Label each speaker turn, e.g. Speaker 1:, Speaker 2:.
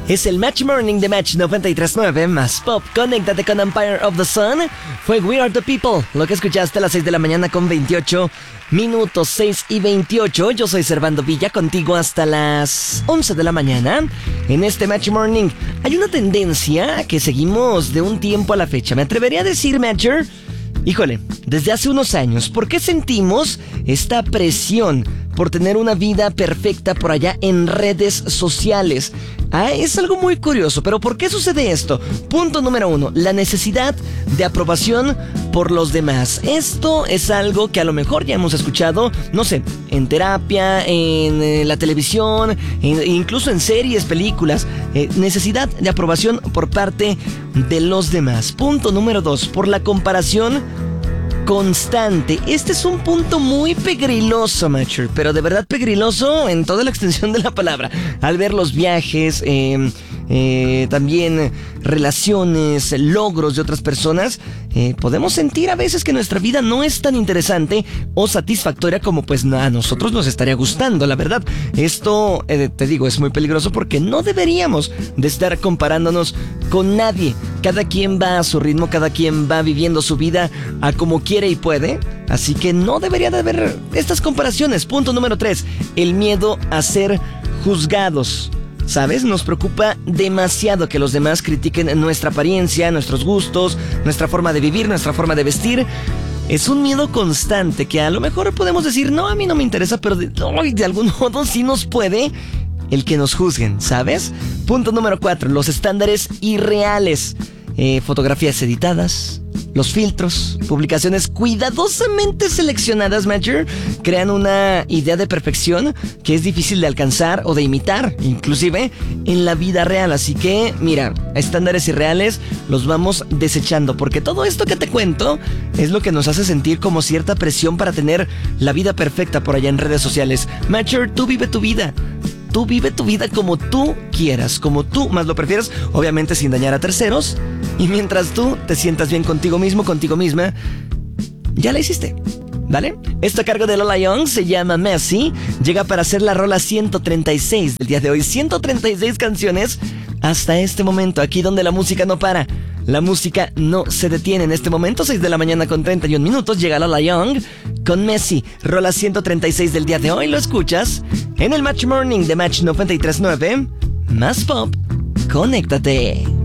Speaker 1: Es el Match Morning de Match 93.9 más Pop. Conéctate con Empire of the Sun. Fue We Are the People, lo que escuchaste a las 6 de la mañana con 28 minutos, 6 y 28. Yo soy Servando Villa, contigo hasta las 11 de la mañana. En este Match Morning hay una tendencia que seguimos de un tiempo a la fecha. Me atrevería a decir, Matcher, híjole, desde hace unos años, ¿por qué sentimos esta presión por tener una vida perfecta por allá en redes sociales? Es algo muy curioso, pero ¿por qué sucede esto? Punto número 1, la necesidad de aprobación por los demás. Esto es algo que a lo mejor ya hemos escuchado, no sé, en terapia, en la televisión, incluso en series, películas. Necesidad de aprobación por parte de los demás. Punto número 2, por la comparación constante. Este es un punto muy pegriloso, Matcher, pero de verdad pegriloso en toda la extensión de la palabra. Al ver los viajes, también relaciones, logros de otras personas, podemos sentir a veces que nuestra vida no es tan interesante o satisfactoria como pues a nosotros nos estaría gustando, la verdad. Esto, te digo, es muy peligroso porque no deberíamos de estar comparándonos con nadie. Cada quien va a su ritmo, cada quien va viviendo su vida a como quiere y puede. Así que no debería de haber estas comparaciones. Punto número 3, el miedo a ser juzgados. ¿Sabes? Nos preocupa demasiado que los demás critiquen nuestra apariencia, nuestros gustos, nuestra forma de vivir, nuestra forma de vestir. Es un miedo constante que a lo mejor podemos decir, no, a mí no me interesa, pero de algún modo sí nos puede el que nos juzguen, ¿sabes? Punto número 4, los estándares irreales. Fotografías editadas, los filtros, publicaciones cuidadosamente seleccionadas, Matcher, crean una idea de perfección que es difícil de alcanzar o de imitar, inclusive en la vida real. Así que, mira, estándares irreales los vamos desechando, porque todo esto que te cuento es lo que nos hace sentir como cierta presión para tener la vida perfecta por allá en redes sociales. Matcher, tú vive tu vida. Tú vive tu vida como tú quieras, como tú más lo prefieras, obviamente sin dañar a terceros. Y mientras tú te sientas bien contigo mismo, contigo misma, ya la hiciste, ¿vale? Esto a cargo de Lola Young se llama Messi. Llega para hacer la rola 136 del día de hoy. 136 canciones hasta este momento, aquí donde la música no para. La música no se detiene en este momento, 6 de la mañana con 31 minutos. Llega Lola Young con Messi, rola 136 del día de hoy. Lo escuchas en el Match Morning de Match 93.9. Más Pop, conéctate.